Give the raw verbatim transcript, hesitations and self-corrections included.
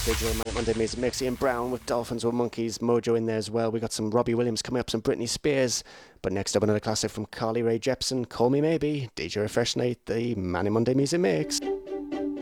Digital Man- Monday Music Mix. Ian Brown with Dolphins with Monkeys. Mojo in there as well. We got some Robbie Williams coming up, some Britney Spears. But next up, another classic from Carly Rae Jepsen, Call Me Maybe. D J Refresh Night, the Man in Monday Music Mix.